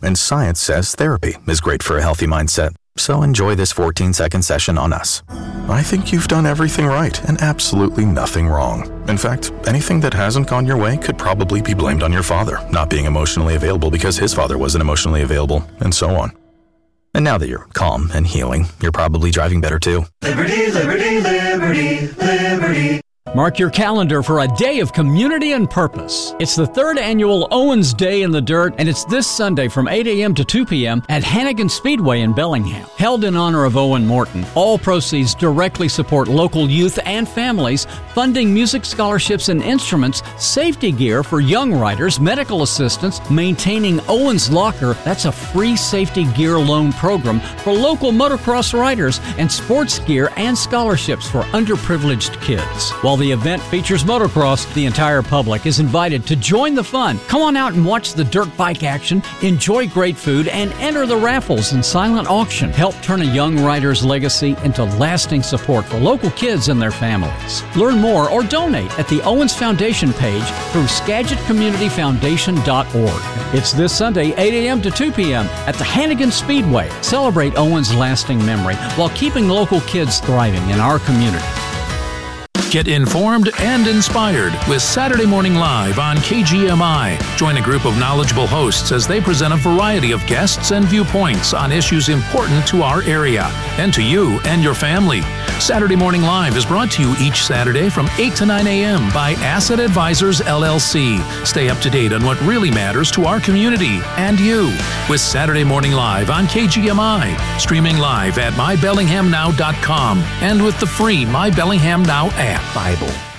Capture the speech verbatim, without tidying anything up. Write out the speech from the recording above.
And science says therapy is great for a healthy mindset. So enjoy this fourteen-second session on us. I think you've done everything right and absolutely nothing wrong. In fact, anything that hasn't gone your way could probably be blamed on your father not being emotionally available because his father wasn't emotionally available, and so on. And now that you're calm and healing, you're probably driving better too. Liberty, liberty, liberty, liberty. Mark your calendar for a day of community and purpose. It's the third annual Owens Day in the Dirt, and it's this Sunday from eight a.m. to two p.m. at Hannigan Speedway in Bellingham. Held in honor of Owen Morton, all proceeds directly support local youth and families, funding music scholarships and instruments, safety gear for young riders, medical assistance, maintaining Owens Locker, that's a free safety gear loan program for local motocross riders, and sports gear and scholarships for underprivileged kids. While the event features motocross, the entire public is invited to join the fun. Come on out and watch the dirt bike action, enjoy great food, and enter the raffles and silent auction. Help turn a young rider's legacy into lasting support for local kids and their families. Learn more or donate at the Owens Foundation page through skagit community foundation dot org. It's this Sunday, eight a.m. to two p.m. at the Hannigan Speedway. Celebrate Owens' lasting memory while keeping local kids thriving in our community. Get informed and inspired with Saturday Morning Live on K G M I. Join a group of knowledgeable hosts as they present a variety of guests and viewpoints on issues important to our area and to you and your family. Saturday Morning Live is brought to you each Saturday from eight to nine a.m. by Asset Advisors, L L C. Stay up to date on what really matters to our community and you with Saturday Morning Live on K G M I, streaming live at my bellingham now dot com and with the free My Bellingham Now app. Bible.